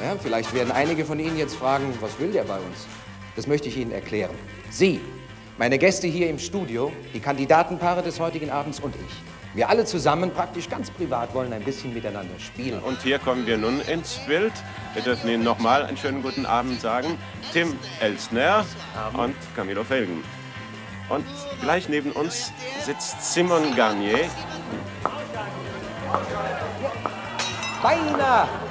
Ja, vielleicht werden einige von Ihnen jetzt fragen, was will der bei uns? Das möchte ich Ihnen erklären. Sie, meine Gäste hier im Studio, die Kandidatenpaare des heutigen Abends und ich. Wir alle zusammen, praktisch ganz privat, wollen ein bisschen miteinander spielen. Und hier kommen wir nun ins Bild. Wir dürfen Ihnen nochmal einen schönen guten Abend sagen. Tim Elstner und Camillo Felgen. Und gleich neben uns sitzt Simon Garnier. Beinahe